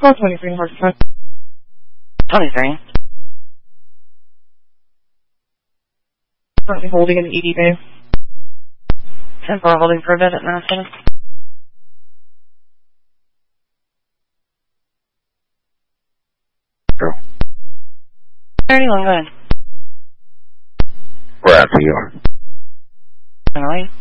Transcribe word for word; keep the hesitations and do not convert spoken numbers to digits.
Call twenty-three, Hartford. twenty-three. Currently holding in the E D bay. ten four holding for a bit at Madison. True. thirty-one, go ahead. We're out to you. Emily.